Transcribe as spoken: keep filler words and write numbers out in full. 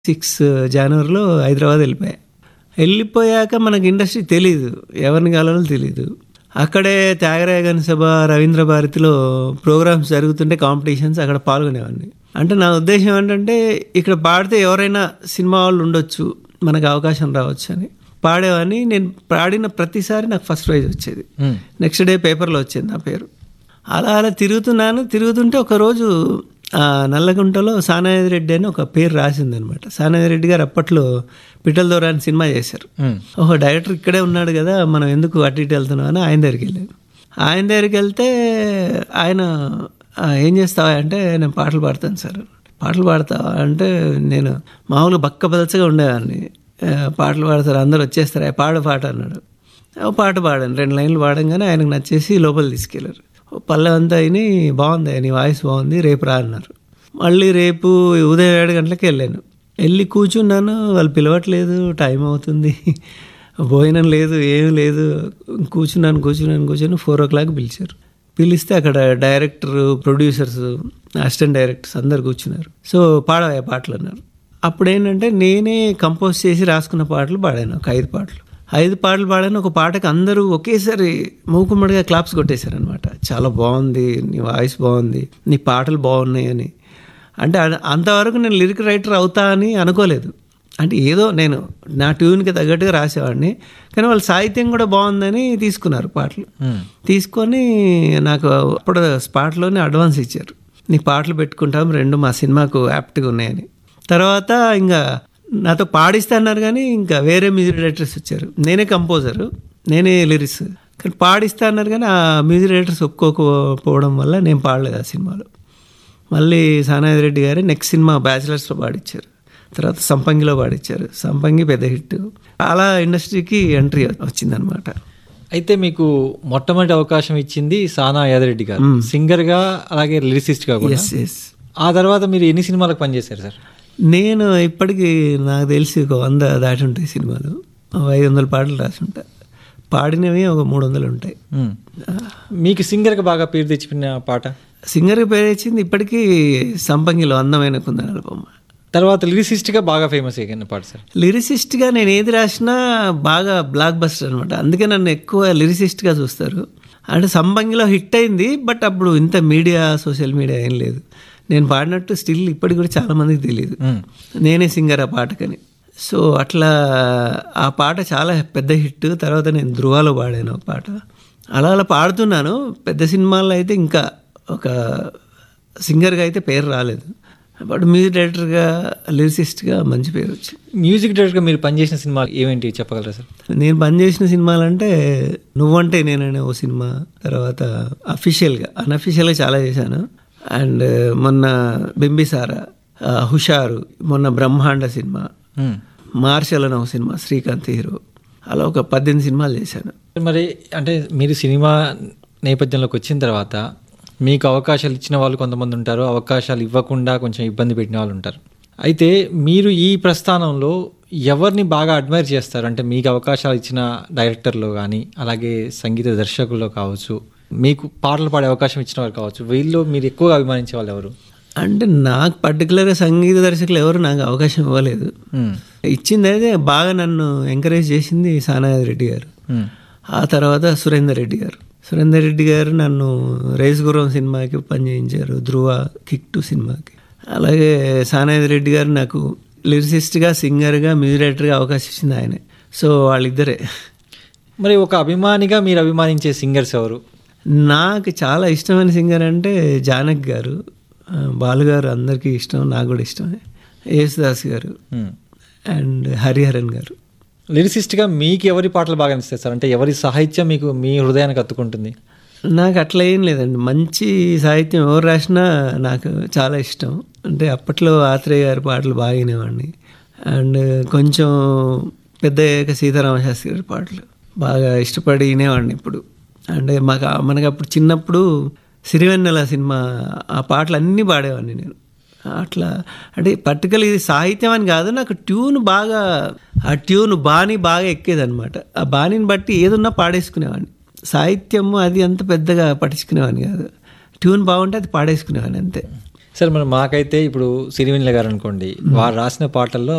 Six జనవరిలో హైదరాబాద్ వెళ్ళిపోయా. వెళ్ళిపోయాక మనకి ఇండస్ట్రీ తెలీదు, ఎవరిని కావాలో తెలీదు. అక్కడే త్యాగరాయగన్ సభ, రవీంద్ర భారతిలో ప్రోగ్రామ్స్ జరుగుతుంటే కాంపిటీషన్స్ అక్కడ పాల్గొనేవాడిని. అంటే నా ఉద్దేశం ఏంటంటే ఇక్కడ పాడితే ఎవరైనా సినిమా వాళ్ళు ఉండొచ్చు, మనకు అవకాశం రావచ్చు అని పాడేవాడిని. నేను పాడిన ప్రతిసారి నాకు ఫస్ట్ ప్రైజ్ వచ్చేది. నెక్స్ట్ డే పేపర్లో వచ్చేది నా పేరు. అలా అలా తిరుగుతున్నాను. తిరుగుతుంటే ఒకరోజు నల్లగుంటలో సానాది రెడ్డి అని ఒక పేరు రాసింది అనమాట. సానాది రెడ్డి గారు అప్పట్లో పిట్టల దొర అని సినిమా చేశారు. ఓహో, డైరెక్టర్ ఇక్కడే ఉన్నాడు కదా, మనం ఎందుకు అటు ఇటు వెళ్తున్నాం అని ఆయన దగ్గరికి వెళ్ళాను. ఆయన దగ్గరికి వెళ్తే ఆయన ఏం చేస్తావా అంటే, నేను పాటలు పాడతాను సార్. పాటలు పాడతావా అంటే, నేను మామూలుగా బక్క బదచగా ఉండేవాడిని. పాటలు పాడతారు, అందరూ వచ్చేస్తారు, పాడ పాట అన్నాడు. పాట పాడాను, రెండు లైన్లు పాడంగానే ఆయనకు నచ్చేసి లోపల తీసుకెళ్ళారు. పల్లె అంతా అయిని, బాగుంది నీ వాయిస్ బాగుంది, రేపు రా అన్నారు. మళ్ళీ రేపు ఉదయం ఏడు గంటలకు వెళ్ళాను. వెళ్ళి కూర్చున్నాను, వాళ్ళు పిలవట్లేదు, టైం అవుతుంది, భోజనం లేదు, ఏం లేదు. కూర్చున్నాను కూర్చున్నాను కూర్చొని ఫోర్ ఓ క్లాక్ పిలిచారు. పిలిస్తే అక్కడ డైరెక్టర్, ప్రొడ్యూసర్స్, అసిస్టెంట్ డైరెక్టర్స్ అందరు కూర్చున్నారు. సో పాడవా పాటలు అన్నారు. అప్పుడు ఏంటంటే నేనే కంపోజ్ చేసి రాసుకున్న పాటలు పాడాను, ఒక ఐదు పాటలు ఐదు పాటలు పాడాను. ఒక పాటకు అందరూ ఒకేసారి మూకుమ్మడిగా క్లాప్స్ కొట్టేశారనమాట. చాలా బాగుంది, నీ వాయిస్ బాగుంది, నీ పాటలు బాగున్నాయి అని. అంటే అంతవరకు నేను లిరిక్ రైటర్ అవుతా అని అనుకోలేదు. అంటే ఏదో నేను నా ట్యూన్కి తగ్గట్టుగా రాసేవాడిని, కానీ వాళ్ళ సాహిత్యం కూడా బాగుందని తీసుకున్నారు పాటలు. తీసుకొని నాకు అప్పుడు స్పాట్లోనే అడ్వాన్స్ ఇచ్చారు, నీ పాటలు పెట్టుకుంటాం, రెండు మా సినిమాకు యాప్ట్గా ఉన్నాయని. తర్వాత ఇంకా నాతో పాడిస్తా అన్నారు, కానీ ఇంకా వేరే మ్యూజిక్ డైరెక్టర్స్ వచ్చారు. నేనే కంపోజరు, నేనే లిరిక్స్, కానీ పాడిస్తా అన్నారు, కానీ ఆ మ్యూజిక్ డైరెక్టర్స్ ఒప్పుకోకపోవడం వల్ల నేను పాడలేదు ఆ సినిమాలో. మళ్ళీ సానాది రెడ్డి గారు నెక్స్ట్ సినిమా బ్యాచిలర్స్లో పాడించారు, తర్వాత సంపంగిలో పాడించారు. సంపంగి పెద్ద హిట్. అలా ఇండస్ట్రీకి ఎంట్రీ వచ్చిందనమాట. అయితే మీకు మొట్టమొదటి అవకాశం ఇచ్చింది సానా యాదరెడ్డి గారు, సింగర్గా అలాగే లిరిసిస్ట్గా కూడా. ఎస్ ఎస్ ఆ తర్వాత మీరు ఎన్ని సినిమాలకు పనిచేశారు సార్? నేను ఇప్పటికీ నాకు తెలిసి ఒక వంద దాటి ఉంటాయి సినిమాలు, ఐదు వందల పాటలు రాసి ఉంటాయి. పాడినవి ఒక మూడు వందలు ఉంటాయి. మీకు సింగర్గా బాగా పేరు తెచ్చిపోయిన పాట? సింగర్కి పేరు తెచ్చింది ఇప్పటికీ సంపంగిలో అందమైన కుందనాల బొమ్మ. తర్వాత లిరిసిస్ట్గా బాగా ఫేమస్ అయిన పాట సార్? లిరిసిస్ట్గా నేను ఏది రాసినా బాగా బ్లాక్ బస్టర్ అనమాట, అందుకే నన్ను ఎక్కువ లిరిసిస్ట్గా చూస్తారు. అంటే సంపంగిలో హిట్ అయింది, బట్ అప్పుడు ఇంత మీడియా, సోషల్ మీడియా ఏం లేదు. నేను పాడినట్టు స్టిల్ ఇప్పటికి కూడా చాలామందికి తెలియదు నేనే సింగర్ ఆ పాటకని. సో అట్లా ఆ పాట చాలా పెద్ద హిట్. తర్వాత నేను ధృవాలో పాడాను ఒక పాట. అలా అలా పాడుతున్నాను. పెద్ద సినిమాల్లో అయితే ఇంకా ఒక సింగర్గా అయితే పేరు రాలేదు, బట్ మ్యూజిక్ డైరెక్టర్గా, లిరిసిస్ట్గా మంచి పేరు వచ్చింది. మ్యూజిక్ డైరెక్టర్గా మీరు పనిచేసిన సినిమా ఏమేంటి చెప్పగలరా సార్? నేను పనిచేసిన సినిమాలు అంటే నువ్వంటే నేననే ఓ సినిమా, తర్వాత అఫీషియల్గా, అన్అఫీషియల్గా చాలా చేశాను. అండ్ మొన్న బింబిసారా, హుషారు, మొన్న బ్రహ్మాండ సినిమా, మార్షల్ అని ఒక సినిమా, శ్రీకాంత్ హీరో. అలా ఒక పద్దెనిమిది సినిమాలు చేశాను. మరి అంటే మీరు సినిమా నేపథ్యంలోకి వచ్చిన తర్వాత మీకు అవకాశాలు ఇచ్చిన వాళ్ళు కొంతమంది ఉంటారు, అవకాశాలు ఇవ్వకుండా కొంచెం ఇబ్బంది పెట్టిన వాళ్ళు ఉంటారు. అయితే మీరు ఈ ప్రస్థానంలో ఎవరిని బాగా అడ్మైర్ చేస్తారు? అంటే మీకు అవకాశాలు ఇచ్చిన డైరెక్టర్లో కానీ, అలాగే సంగీత దర్శకుల్లో కావచ్చు, మీకు పాటలు పాడే అవకాశం ఇచ్చిన వారు కావచ్చు, వీళ్ళు మీరు ఎక్కువగా అభిమానించే వాళ్ళు ఎవరు? అంటే నాకు పర్టికులర్గా సంగీత దర్శకులు ఎవరు నాకు అవకాశం ఇవ్వలేదు. ఇచ్చింది అయితే బాగా నన్ను ఎంకరేజ్ చేసింది సానాది రెడ్డి గారు, ఆ తర్వాత సురేందర్ రెడ్డి గారు. సురేందర్ రెడ్డి గారు నన్ను రేస్ గుర్రం సినిమాకి పని చేయించారు, ధృవ, కిక్ టూ సినిమాకి. అలాగే సానాది రెడ్డి గారు నాకు లిరిసిస్ట్గా, సింగర్గా, మ్యూజిక్ డైరెక్టర్గా అవకాశం ఇచ్చింది ఆయనే. సో వాళ్ళిద్దరే. మరి ఒక అభిమానిగా మీరు అభిమానించే సింగర్స్ ఎవరు? నాకు చాలా ఇష్టమైన సింగర్ అంటే జానక్ గారు, బాలుగారు అందరికీ ఇష్టం, నాకు కూడా ఇష్టమే. యేసుదాస్ గారు అండ్ హరిహరన్ గారు. లిరిసిస్ట్గా మీకు ఎవరి పాటలు బాగా అనిపిస్తాయి సార్? అంటే ఎవరి సాహిత్యం మీకు మీ హృదయానికి హత్తుకుంటుంది? నాకు అట్లా ఏం లేదండి, మంచి సాహిత్యం ఎవరు రాసినా నాకు చాలా ఇష్టం. అంటే అప్పట్లో ఆత్రేయ గారి పాటలు బాగా వినేవాడిని. అండ్ కొంచెం పెద్ద అయ్యాక సీతారామ శాస్త్రి గారి పాటలు బాగా ఇష్టపడి వినేవాడిని. ఇప్పుడు అంటే మాకు మనకు అప్పుడు చిన్నప్పుడు సిరివెన్నెల సినిమా ఆ పాటలు అన్నీ పాడేవాడిని నేను. అట్లా అంటే పర్టికులర్ ఇది సాహిత్యం అని కాదు, నాకు ట్యూన్ బాగా, ఆ ట్యూన్ బాణి బాగా ఎక్కేది అనమాట. ఆ బాణిని బట్టి ఏదున్నా పాడేసుకునేవాడిని. సాహిత్యము అది అంత పెద్దగా పట్టించుకునేవాడిని కాదు, ట్యూన్ బాగుంటే అది పాడేసుకునేవాడిని అంతే. సార్ మరి మాకైతే ఇప్పుడు సిరివెన్నెల గారు అనుకోండి, వారు రాసిన పాటల్లో